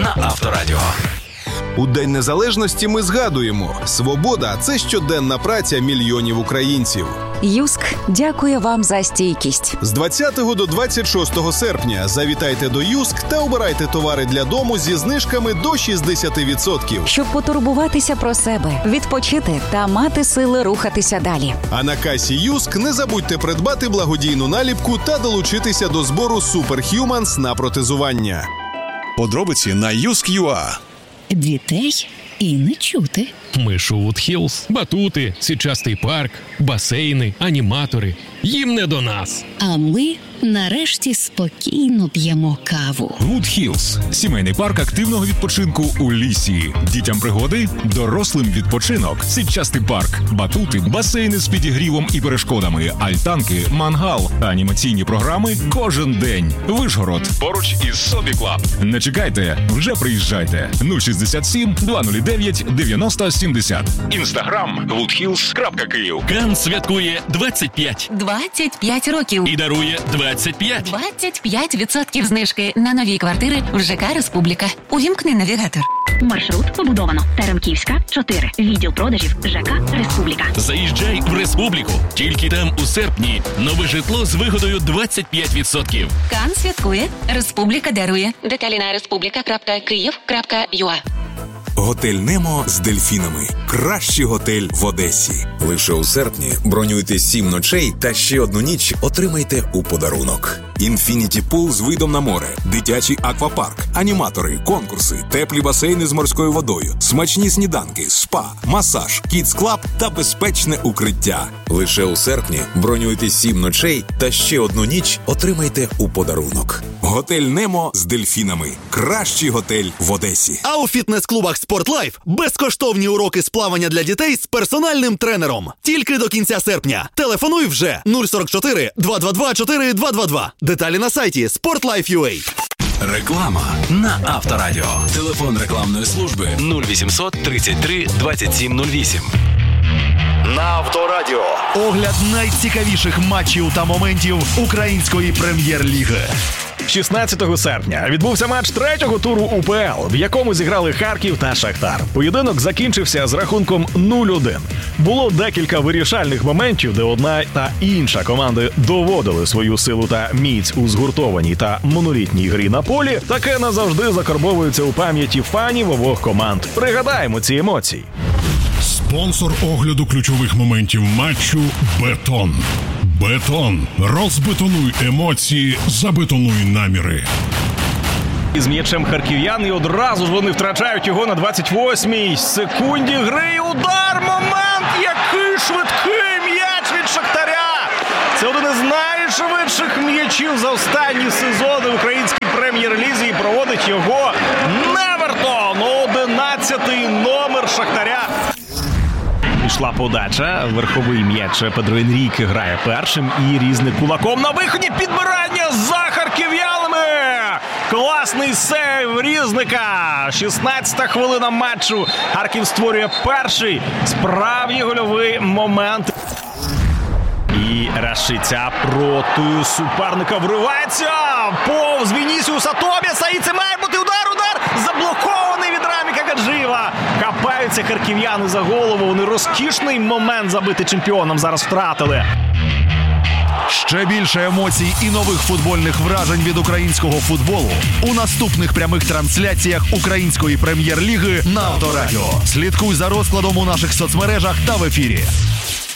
на Авторадіо. У День Незалежності ми згадуємо: свобода – це щоденна праця мільйонів українців. Юск дякує вам за стійкість. З 20 до 26 серпня завітайте до Юск та обирайте товари для дому зі знижками до 60%. Щоб потурбуватися про себе, відпочити та мати сили рухатися далі. А на касі Юск не забудьте придбати благодійну наліпку та долучитися до збору Superhumans на протезування. Подробиці на Юск.ua. Дітей і не чути. Мишувуд Хілз, батути, січастий парк, басейни, аніматори. Їм не до нас. А ми нарешті спокійно п'ємо каву. Вуд Хілз – сімейний парк активного відпочинку у лісі. Дітям пригоди, дорослим відпочинок. Січастий парк, батути, басейни з підігрівом і перешкодами, альтанки, мангал, анімаційні програми кожен день. Вишгород, поруч із Собі Клаб. Не чекайте, вже приїжджайте. 067 209 90 70. Інстаграм woodhills.kyiv. Кан святкує 25. 25 років. І дарує 25. 25% знижки на нові квартири в ЖК «Республіка». Увімкни навігатор. Маршрут побудовано. Теремківська, 4. Відділ продажів ЖК «Республіка». Заїжджай в Республіку. Тільки там у серпні нове житло з вигодою 25%. Кан святкує. Республіка дарує. Деталі на respublika.kyiv.ua. Готель «Немо» з дельфінами. Кращий готель в Одесі. Лише у серпні бронюйте 7 ночей та ще 1 ніч отримайте у подарунок. Інфініті пул з видом на море, дитячий аквапарк, аніматори, конкурси, теплі басейни з морською водою, смачні сніданки, спа, масаж, кідс-клаб та безпечне укриття. Лише у серпні бронюйте 7 ночей та ще 1 ніч отримайте у подарунок. Готель «Немо» з дельфінами. Кращий готель в Одесі. А у фітнес-клубах «Спортлайф» безкоштовні уроки з плавання для дітей з персональним тренером. Тільки до кінця серпня. Телефонуй вже 044 222 4222. Деталі на сайті sportlife.ua. Реклама на Авторадіо. Телефон рекламної служби 0800 33 2708. На Авторадіо. Огляд найцікавіших матчів та моментів української прем'єр-ліги. 16 серпня відбувся матч 3-го туру УПЛ, в якому зіграли Харків та Шахтар. Поєдинок закінчився з рахунком 0-1. Було декілька вирішальних моментів, де одна та інша команди доводили свою силу та міць у згуртованій та монолітній грі на полі. Таке назавжди закарбовується у пам'яті фанів обох команд. Пригадаємо ці емоції. Спонсор огляду ключових моментів матчу «Бетон». «Бетон». Розбетонуй емоції, забетонуй наміри. Із м'ячем харків'ян, і одразу ж вони втрачають його на 28-й секунді гри. Удар! Момент! Який швидкий м'яч від Шахтаря! Це один із найшвидших м'ячів за останні сезони в українській прем'єр-лізі, і проводить його Невертон! 11-й номер Шахтаря. Пішла подача, верховий м'яч Педро Енріке грає першим і Різник кулаком на виході, підбирання за харків'янами! Класний сейв Різника! 16-та хвилина матчу. Харків створює перший справді гольовий момент. І Рашиця проти суперника вривається повз Вінісіуса Тобіаса, і це має бути удар! Заблокований від Раміка Гаджиєва. Хапаються харків'яни за голову. Вони розкішний момент забити чемпіоном зараз втратили. Ще більше емоцій і нових футбольних вражень від українського футболу у наступних прямих трансляціях української прем'єр-ліги на Авторадіо. Слідкуй за розкладом у наших соцмережах та в ефірі.